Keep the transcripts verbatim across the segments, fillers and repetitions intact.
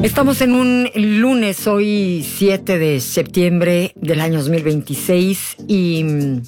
Estamos en un lunes, hoy siete de septiembre del año dos mil veintiséis, y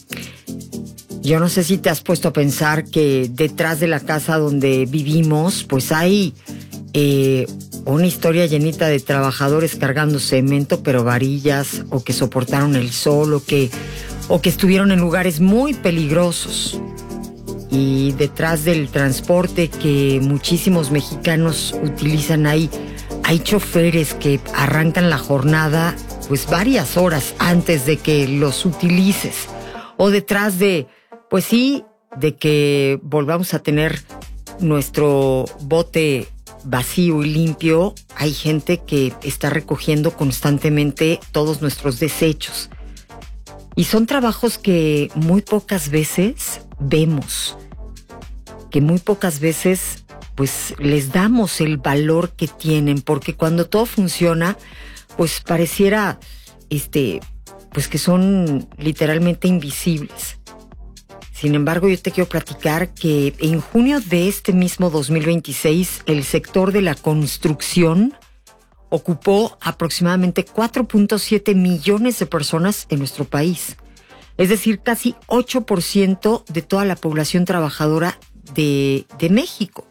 yo no sé si te has puesto a pensar que detrás de la casa donde vivimos pues hay eh, una historia llenita de trabajadores cargando cemento, pero varillas, o que soportaron el sol, o que, o que estuvieron en lugares muy peligrosos. Y detrás del transporte que muchísimos mexicanos utilizan ahí, hay choferes que arrancan la jornada pues varias horas antes de que los utilices. O detrás de, pues sí, de que volvamos a tener nuestro bote vacío y limpio, hay gente que está recogiendo constantemente todos nuestros desechos. Y son trabajos que muy pocas veces vemos, que muy pocas veces pues les damos el valor que tienen, porque cuando todo funciona, pues pareciera este, pues que son literalmente invisibles. Sin embargo, yo te quiero platicar que en junio de este mismo dos mil veintiséis, el sector de la construcción ocupó aproximadamente cuatro punto siete millones de personas en nuestro país. Es decir, casi ocho por ciento de toda la población trabajadora de, de México.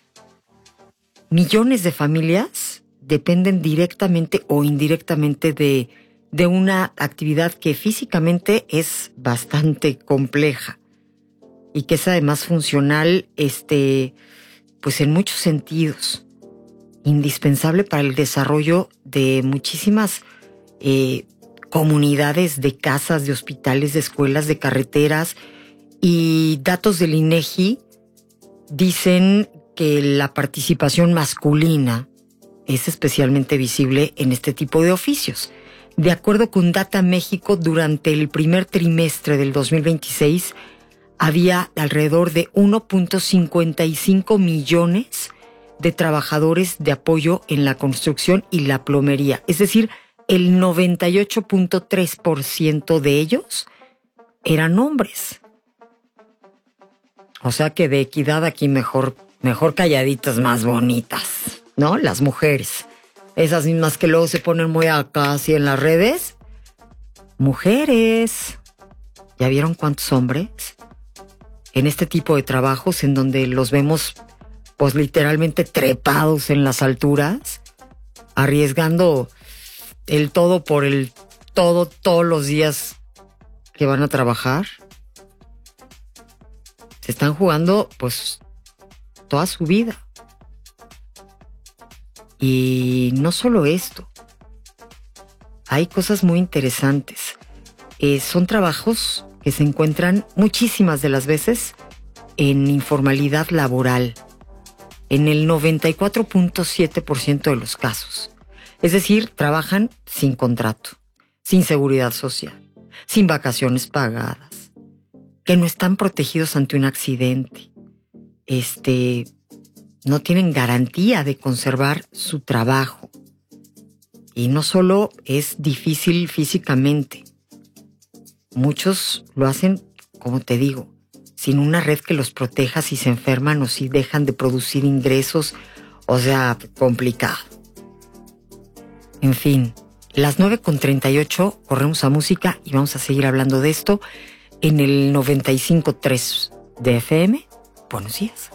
Millones de familias dependen directamente o indirectamente de, de una actividad que físicamente es bastante compleja y que es además funcional, este, pues en muchos sentidos, indispensable para el desarrollo de muchísimas eh, comunidades, de casas, de hospitales, de escuelas, de carreteras. Y datos del INEGI dicen que la participación masculina es especialmente visible en este tipo de oficios. De acuerdo con Data México, durante el primer trimestre del dos mil veintiséis había alrededor de uno punto cincuenta y cinco millones de trabajadores de apoyo en la construcción y la plomería. Es decir, el noventa y ocho punto tres por ciento de ellos eran hombres. O sea que de equidad aquí mejor Mejor calladitas, más bonitas, ¿no? Las mujeres. Esas mismas que luego se ponen muy acá, así en las redes. Mujeres. ¿Ya vieron cuántos hombres? En este tipo de trabajos en donde los vemos, pues literalmente trepados en las alturas, arriesgando el todo por el todo todos los días que van a trabajar. Se están jugando, pues, toda su vida. Y no solo esto, hay cosas muy interesantes. Eh, son trabajos que se encuentran muchísimas de las veces en informalidad laboral, en el noventa y cuatro punto siete por ciento de los casos. Es decir, trabajan sin contrato, sin seguridad social, sin vacaciones pagadas, que no están protegidos ante un accidente. Este, no tienen garantía de conservar su trabajo. Y no solo es difícil físicamente. Muchos lo hacen, como te digo, sin una red que los proteja si se enferman o si dejan de producir ingresos. O sea, complicado. En fin, las nueve con treinta y ocho, corremos a música y vamos a seguir hablando de esto en el noventa y cinco punto tres de F M. Buenos días.